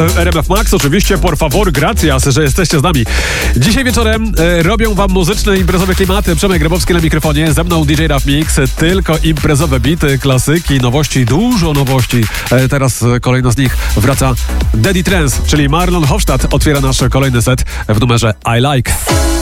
RMF Max, oczywiście, por favor, gracias, że jesteście z nami. Dzisiaj wieczorem robią wam muzyczne, imprezowe klimaty. Przemek Grabowski na mikrofonie, ze mną DJ Raf Mix, tylko imprezowe bity, klasyki, nowości, dużo nowości. Teraz kolejna z nich wraca Daddy Trance, czyli Marlon Hofstadt otwiera nasz kolejny set w numerze I Like.